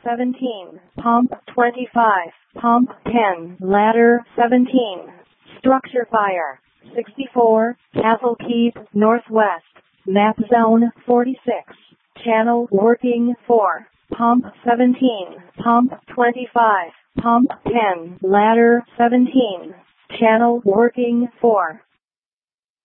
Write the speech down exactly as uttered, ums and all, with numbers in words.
seventeen, pump twenty-five, pump ten, ladder seventeen, structure fire, sixty-four, Castle Keep, northwest, map zone forty-six, channel working four, pump seventeen, pump twenty-five, pump ten, ladder seventeen, channel working four.